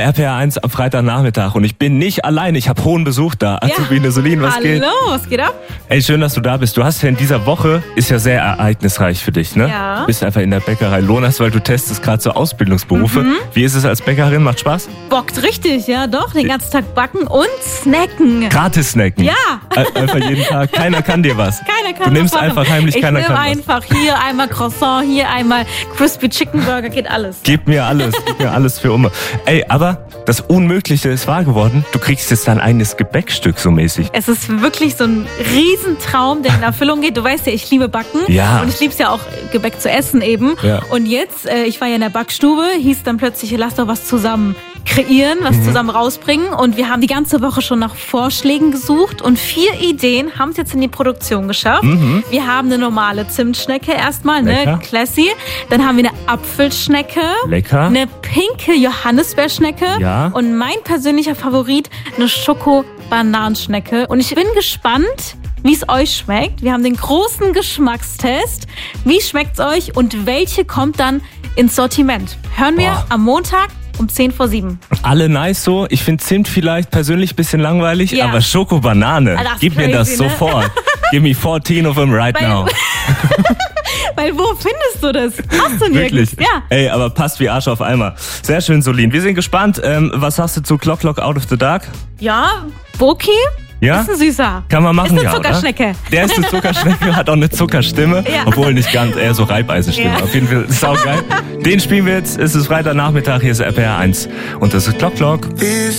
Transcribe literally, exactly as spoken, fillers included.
R P R eins am Freitagnachmittag und ich bin nicht allein, ich habe hohen Besuch da. Azubine ja. Solin, was Hallo, geht? Hallo, was geht ab? Ey, schön, dass du da bist. Du hast ja in dieser Woche, ist ja sehr ereignisreich für dich, ne? Ja. Du bist einfach in der Bäckerei Lohnas, weil du testest gerade so Ausbildungsberufe. Mhm. Wie ist es als Bäckerin? Macht Spaß? Bockt richtig, ja doch. Den ganzen Tag backen und snacken. Gratis snacken? Ja. Einfach jeden Tag. Keiner kann dir was. Keiner kann Du nimmst was einfach heimlich, ich keiner kann was. Ich nehme einfach hier einmal Croissant, hier einmal Crispy Chicken Burger, geht alles. Gib mir alles, gib mir alles für Umme. Ey, aber das Unmögliche ist wahr geworden. Du kriegst jetzt dein eigenes Gebäckstück so mäßig. Es ist wirklich so ein Riesentraum, der in Erfüllung geht. Du weißt ja, ich liebe Backen. Ja. Und ich liebe es ja auch, Gebäck zu essen eben. Ja. Und jetzt, äh, ich war ja in der Backstube, hieß dann plötzlich, lass doch was zusammen kreieren, was mhm. zusammen rausbringen. Und wir haben die ganze Woche schon nach Vorschlägen gesucht und vier Ideen haben es jetzt in die Produktion geschafft. Mhm. Wir haben eine normale Zimtschnecke erstmal, ne, classy. Dann haben wir eine Apfelschnecke. Lecker. Eine pinke Johannisbeerschnecke. Ja. Und mein persönlicher Favorit, eine Schoko-Bananenschnecke. Und ich bin gespannt, wie es euch schmeckt. Wir haben den großen Geschmackstest. Wie schmeckt's euch und welche kommt dann ins Sortiment? Hören wir Boah. am Montag um zehn vor sieben. Alle nice so. Ich finde Zimt vielleicht persönlich ein bisschen langweilig, ja. aber Schoko-Banane, gib crazy, mir das ne? sofort. Give me fourteen of them right Weil, now. Weil wo findest du das? Hast du nirgends. Wirklich? Ja. Ey, aber passt wie Arsch auf Eimer. Sehr schön, Solin. Wir sind gespannt. Ähm, was sagst du zu Clock Clock Out of the Dark? Ja, Boki? Ja? Ist ein Süßer. Kann man machen, ist eine ja, Zuckerschnecke. Oder? Der ist eine Zuckerschnecke, hat auch eine Zuckerstimme. Ja. Obwohl nicht ganz, eher so Reibeisenstimme. Ja. Auf jeden Fall saugeil. Den spielen wir jetzt. Es ist Freitagnachmittag, hier ist R P R eins. Und das ist Clock Clock.